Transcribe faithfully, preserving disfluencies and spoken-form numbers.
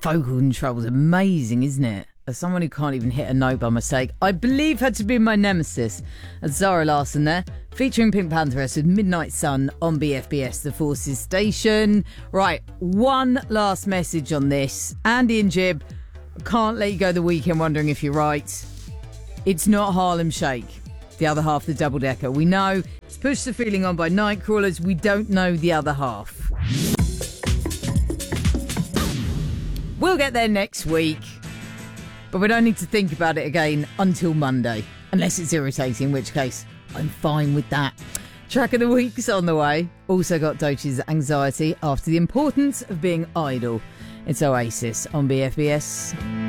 vocal control is amazing, isn't it? As someone who can't even hit a note by mistake, I believe her to be my nemesis. That's Zara Larsson there, featuring Pink Pantheress with Midnight Sun on B F B S, the Forces station. Right, one last message on this. Andy and Jib, can't let you go the weekend wondering if you're right. It's not Harlem Shake, the other half of the double-decker. We know it's Push the Feeling On by Nightcrawlers. We don't know the other half. We'll get there next week. But we don't need to think about it again until Monday. Unless it's irritating, in which case I'm fine with that. Track of the week's on the way. Also got Doech's Anxiety after the importance of being idle. It's Oasis on B F B S.